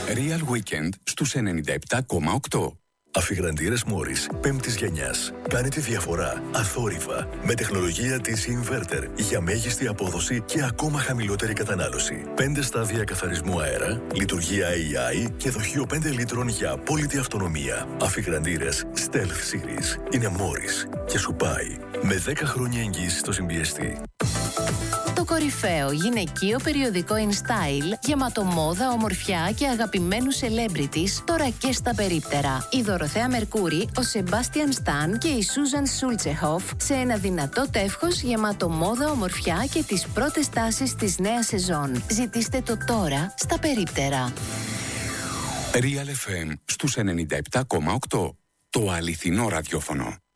Real Weekend στους 97,8. Αφιγραντήρες Μόρις 5ης γενιάς. Κάνε τη διαφορά αθόρυβα με τεχνολογία της Inverter για μέγιστη απόδοση και ακόμα χαμηλότερη κατανάλωση. 5 στάδια καθαρισμού αέρα, λειτουργία AI και δοχείο 5 λίτρων για απόλυτη αυτονομία. Αφιγραντήρες Stealth Series είναι Μόρις και σου πάει με 10 χρόνια εγγύηση στο συμπιεστή. Το κορυφαίο γυναικείο περιοδικό InStyle, γεμάτο μόδα, ομορφιά και αγαπημένους celebrities, τώρα και στα περίπτερα. Η Δωροθέα Μερκούρη, ο Σεμπάστιαν Σταν και η Σούζαν Σούλτσεχοφ σε ένα δυνατό τεύχος γεμάτο μόδα, ομορφιά και τις πρώτες τάσεις της νέας σεζόν. Ζητήστε το τώρα στα περίπτερα. Real FM στους 97,8. Το αληθινό ραδιόφωνο.